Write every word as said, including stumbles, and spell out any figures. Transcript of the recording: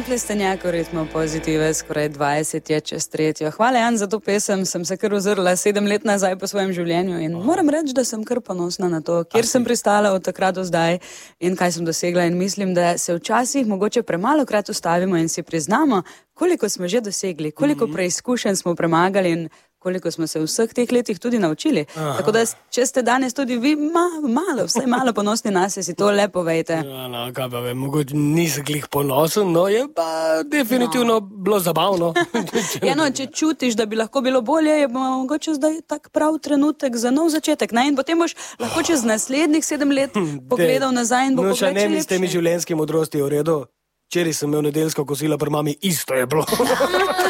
Plestenjak v ritmu Pozitive, skoraj dvajset je čez tretjo. Hvala, Jan, za to pesem. Sem se kar ozrla sedem let nazaj po svojem življenju in moram reči, da sem kar ponosna na to, kjer sem pristala od takrat do zdaj in kaj sem dosegla. In mislim, da se včasih mogoče premalokrat ustavimo in si priznamo, koliko smo že dosegli, koliko preizkušenj smo premagali in koliko smo se v vseh teh letih tudi naučili. Aha. Tako da, če ste danes tudi vi ma, malo, vsaj malo ponosni nas, si to le povejte. Ja, no, kaj pa vem, mogoče nisem glih ponosen, no je pa definitivno no. bilo zabavno. Ja, no, če čutiš, da bi lahko bilo bolje, je mogoče zdaj tak prav trenutek za nov začetek. Ne? In potem boš lahko čez naslednjih sedem let pogledal nazaj in bo no, povleče lepše. No, še ne s temi življenjski modrosti v redu. Včeraj sem imel nedeljsko kosilo pri mami, isto je bilo.